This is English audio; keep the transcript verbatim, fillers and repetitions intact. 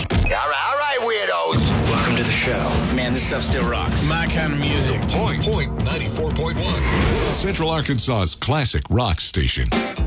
All right, all right, weirdos. Welcome to the show. Man, this stuff still rocks. My kind of music. Point, point, ninety-four point one. Central Arkansas's classic rock station.